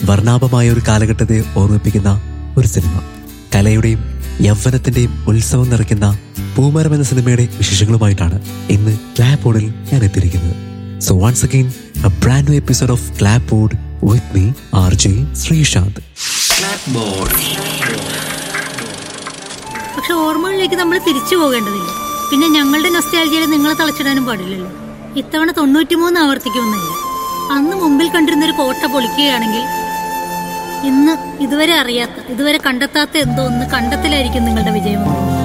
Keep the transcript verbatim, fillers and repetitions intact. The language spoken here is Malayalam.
വർണ്ണാഭമായ ഒരു കാലഘട്ടത്തെ ഓർമ്മിപ്പിക്കുന്ന ഒരു സിനിമ. കലയുടെയും യൗവനത്തിന്റെയും ഉത്സവം നിറയ്ക്കുന്ന പൂമരം എന്ന സിനിമയുടെ വിശേഷങ്ങളുമായിട്ടാണ് ഇന്ന് ക്ലാപ്ബോർഡിൽ ഞാൻ എത്തിയിരിക്കുന്നത്. So once again A brand new episode of ക്ലാപ്ബോർഡ് with me R J Sreesanth. പക്ഷെ ഓർമ്മകളിലേക്ക് നമ്മൾ തിരിച്ചു പോകേണ്ടതില്ല. പിന്നെ ഞങ്ങളുടെ നൊസ്റ്റാൾജിയയിൽ നിങ്ങളെ തളച്ചിടാനും പാടില്ലല്ലോ. ഇത്തവണ തൊണ്ണൂറ്റിമൂന്ന് ആവർത്തിക്കുമെന്നില്ല. അന്ന് മുമ്പിൽ കണ്ടിരുന്നൊരു കോട്ട പൊളിക്കുകയാണെങ്കിൽ ഇന്ന് ഇതുവരെ അറിയാത്ത, ഇതുവരെ കണ്ടെത്താത്ത എന്തോ ഒന്ന് കണ്ടെത്തലായിരിക്കും നിങ്ങളുടെ വിജയം.